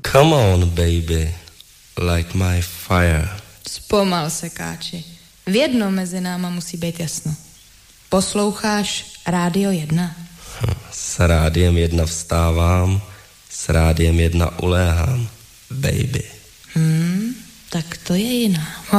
Come on, baby, light my fire. Zpomal se, Káči. V jednom mezi náma musí být jasno. Posloucháš Rádio 1? S Rádiem 1 vstávám, s Rádiem 1 uléhám, baby. Tak to je jiná.